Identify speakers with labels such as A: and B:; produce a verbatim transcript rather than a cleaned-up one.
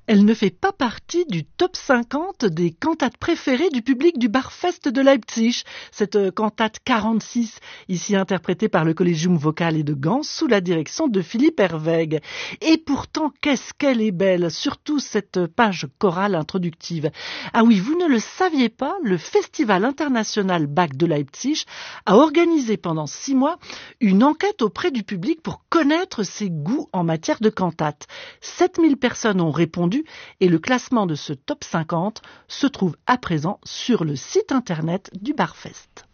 A: Elle ne fait pas partie du top cinquante des cantates préférées du public du Barfest de Leipzig. Cette cantate quarante-six, ici interprétée par le Collegium Vocale de Gand sous la direction de Philippe Herweg. Et pourtant, qu'est-ce qu'elle est belle, surtout cette page chorale introductive. Ah oui, vous ne le saviez pas, le Festival international Bach de Leipzig a organisé pendant six mois une enquête auprès du public pour connaître ses goûts en matière de cantate. sept mille personnes ont répondu et le classement de ce top cinquante se trouve à présent sur le site internet du Barfest.